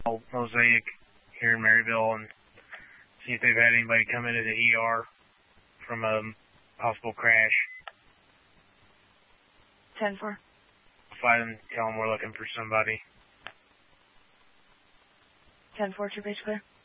Mosaic here in Maryville and see if they've had anybody come into the ER from a possible crash. 10-4. Fly them, tell them we're looking for somebody. 10-4, true base clear.